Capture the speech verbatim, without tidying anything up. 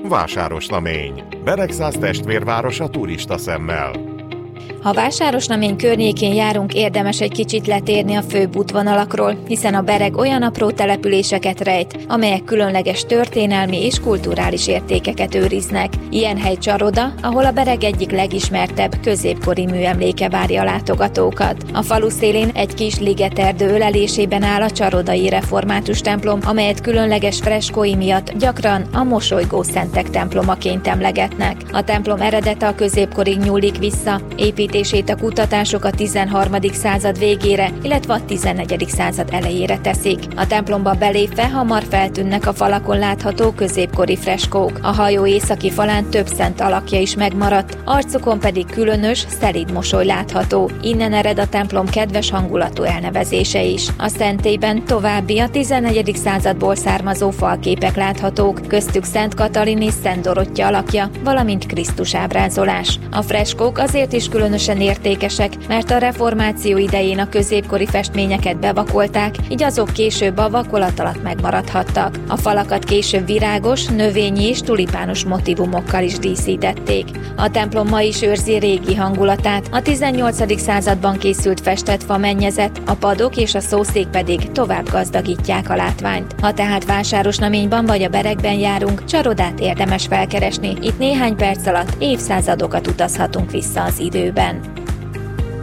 Vásárosnamény. Beregszász testvérvárosa turista szemmel. Ha Vásárosnamény környékén járunk, érdemes egy kicsit letérni a főbb útvonalakról, hiszen a Bereg olyan apró településeket rejt, amelyek különleges történelmi és kulturális értékeket őriznek. Ilyen hely Csaroda, ahol a Bereg egyik legismertebb középkori műemléke várja a látogatókat. A falu szélén egy kis ligeterdő ölelésében áll a csarodai református templom, amelyet különleges freskói miatt gyakran a mosolygó szentek templomaként emlegetnek. A templom eredete a középkorig nyúlik vissza, építését a kutatások a tizenharmadik század végére, illetve a tizennegyedik század elejére teszik. A templomba belépve hamar feltűnnek a falakon látható középkori freskók. A hajó északi falán több szent alakja is megmaradt, arcukon pedig különös, szelíd mosoly látható. Innen ered a templom kedves hangulatú elnevezése is. A szentélyben további a tizennegyedik századból származó falképek láthatók, köztük Szent Katalin és Szent Dorottya alakja, valamint Krisztus ábrázolás. A freskók azért is különösen értékesek, mert a reformáció idején a középkori festményeket bevakolták, így azok később a vakolat alatt megmaradhattak. A falakat később virágos, növényi és tulipános motívumokkal is díszítették. A templom ma is őrzi régi hangulatát, a tizennyolcadik században készült festett famennyezet, a padok és a szószék pedig tovább gazdagítják a látványt. Ha tehát Vásárosnaményban vagy a Beregben járunk, Csarodát érdemes felkeresni. Itt néhány perc alatt évszázadokat utazhatunk vissza az időben.